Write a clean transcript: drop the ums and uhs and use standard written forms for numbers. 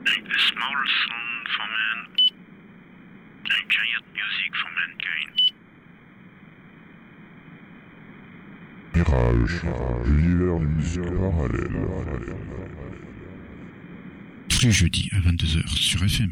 A small song for man, a giant music for mankind. Mirage, l'univers de musique parallèle. Tous les jeudis à 22h sur FM.